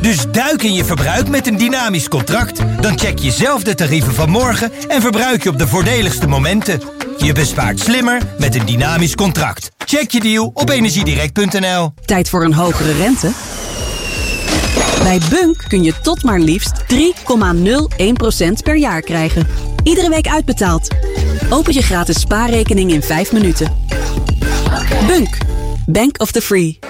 Dus duik in je verbruik met een dynamisch contract. Dan check je zelf de tarieven van morgen en verbruik je op de voordeligste momenten. Je bespaart slimmer met een dynamisch contract. Check je deal op energiedirect.nl. Tijd voor een hogere rente? Bij Bunk kun je tot maar liefst 3,01% per jaar krijgen. Iedere week uitbetaald. Open je gratis spaarrekening in 5 minuten. Bunk. Bank of the Free.